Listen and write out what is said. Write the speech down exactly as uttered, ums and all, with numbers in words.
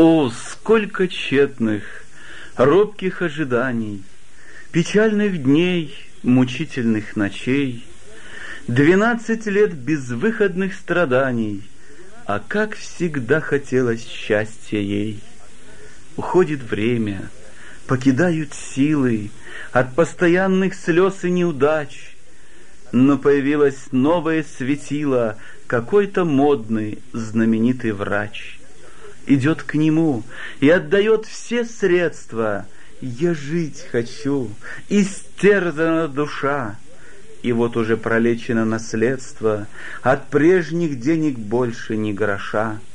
О, сколько тщетных, робких ожиданий, печальных дней, мучительных ночей, двенадцать лет безвыходных страданий, а как всегда хотелось счастья ей. Уходит время, покидают силы от постоянных слез и неудач, но появилось новое светило, какой-то модный, знаменитый врач. Идет к нему и отдает все средства. Я жить хочу, истерзана душа. И вот уже пролечено наследство, от прежних денег больше ни гроша.